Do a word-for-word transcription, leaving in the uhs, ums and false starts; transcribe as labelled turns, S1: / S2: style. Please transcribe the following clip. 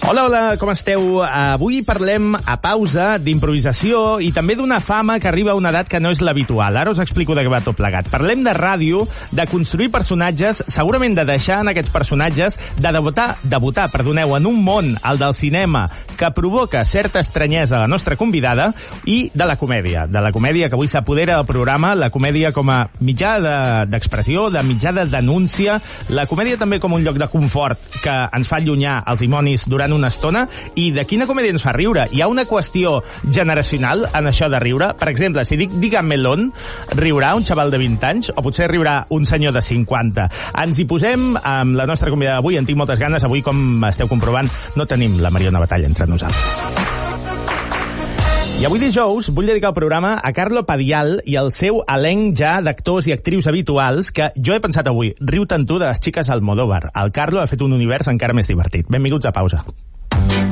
S1: Hola, hola, com esteu? Avui parlem a pausa d'improvisació i també d'una fama que arriba a una edat que no és l'habitual. Ara us explico de què va tot plegat. Parlem de ràdio, de construir personatges, segurament de deixar en aquests personatges, de debutar, debutar, perdoneu, en un món, el del cinema, que provoca certa estranyesa a la nostra convidada, i de la comèdia. De la comèdia que avui s'apodera del programa, la comèdia com a mitjà d'expressió, de mitjà de denúncia, la comèdia també com un lloc de confort que ens fa allunyar els dimonis durant una estona. I de quina comèdia ens fa riure? Hi ha una qüestió generacional en això de riure? Per exemple, si dic Dígamelón, riurà un xaval de vint anys o potser riurà un senyor de cinquanta? Ens hi posem amb la nostra convidada d'avui, en tinc moltes ganes. Avui, com esteu comprovant, no tenim la Mariona Batalla entre nosaltres. I avui dijous vull dedicar el programa a Carlo Padial i el seu elenc ja d'actors i actrius habituals que jo he pensat avui, riu tant tu de les xiques Almodóvar. El Carlo ha fet un univers encara més divertit. Benvinguts a Pausa.